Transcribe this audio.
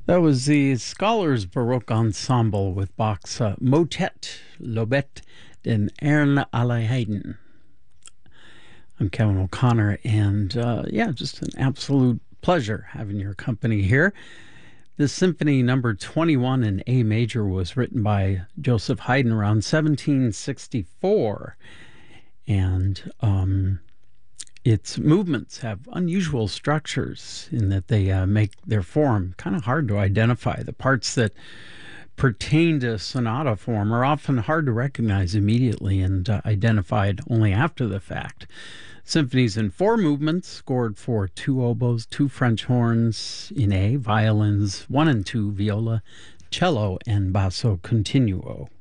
That was the Scholars Baroque Ensemble with Bach's Motet Lobet den Ern alle Heiden. I'm Kevin O'Connor, and just an absolute pleasure having your company here. This symphony number 21 in A major was written by Joseph Haydn around 1764, and its movements have unusual structures in that they make their form kind of hard to identify. The parts that pertain to sonata form are often hard to recognize immediately and identified only after the fact. Symphonies in four movements, scored for two oboes, two French horns in A, violins, one and two, viola, cello, and basso continuo.